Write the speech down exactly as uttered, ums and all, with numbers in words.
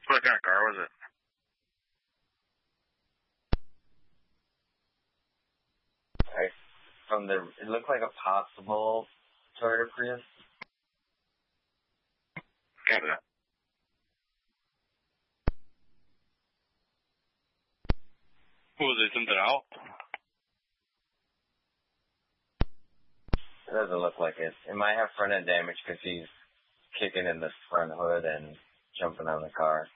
What kind of car was it? Right. From the, it looked like a possible Toyota Prius. Copy that. Was it something out? It doesn't look like it. It might have front end damage because he's kicking in the front hood and jumping on the car.